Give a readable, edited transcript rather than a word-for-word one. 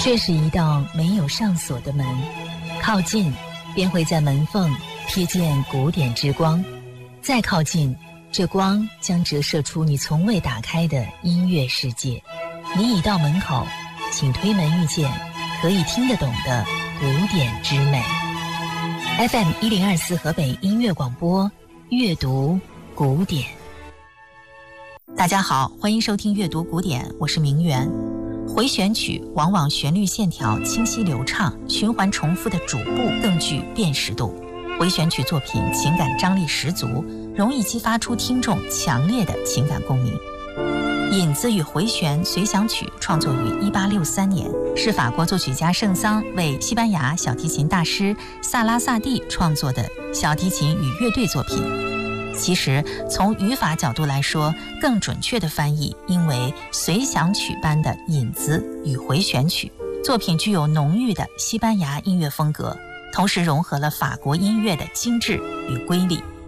这是一道没有上锁的门，靠近便会在门缝瞥见古典之光，再靠近，这光将折射出你从未打开的音乐世界。你已到门口，请推门遇见可以听得懂的古典之美。FM 1024河北音乐广播，阅读古典。大家好，欢迎收听阅读古典，我是明媛。回旋曲往往旋律线条清晰流畅，循环重复的主部更具辨识度。回旋曲作品情感张力十足，容易激发出听众强烈的情感共鸣。引子与回旋随想曲创作于1863年，是法国作曲家圣桑为西班牙小提琴大师萨拉萨蒂创作的小提琴与乐队作品。其实从语法角度来说，更准确的翻译应为随想曲般的引子与回旋曲。作品具有浓郁的西班牙音乐风格，同时融合了法国音乐的精致与瑰丽。